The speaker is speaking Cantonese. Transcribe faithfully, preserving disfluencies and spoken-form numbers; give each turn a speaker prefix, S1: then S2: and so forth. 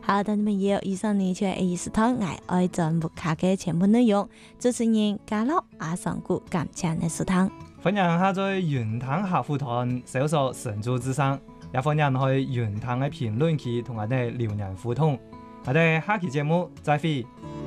S1: 好的，你們也有以上呢條意思堂愛愛進木卡嘅全部內容，主持人嘉樂阿上古感謝你收聽。
S2: 歡迎下載雲潭客戶團搜索神州之聲，也歡迎去雲潭嘅評論區同我哋留言互動。我哋下期節目再會。